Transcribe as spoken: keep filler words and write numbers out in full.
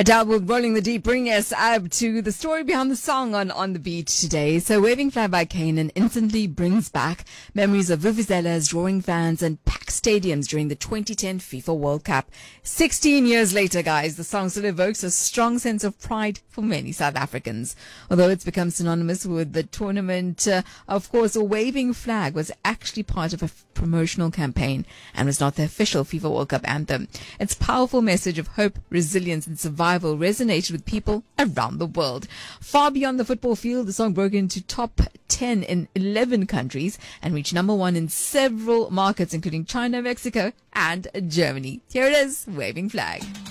Adele with Rolling the Deep bring us up to the story behind the song on On the Beat today. So Waving Flag by Kanan instantly brings back memories of vuvuzelas, drawing fans and packed stadiums during the twenty ten FIFA World Cup. sixteen years later, guys, the song still evokes a strong sense of pride for many South Africans. Although it's become synonymous with the tournament, uh, of course, a waving flag was actually part of a f- promotional campaign and was not the official FIFA World Cup anthem. Its powerful message of hope, resilience and survival resonated with people around the world. Far beyond the football field, the song broke into top ten in eleven countries and reached number one in several markets, including China, Mexico, and Germany. Here it is, Waving Flag.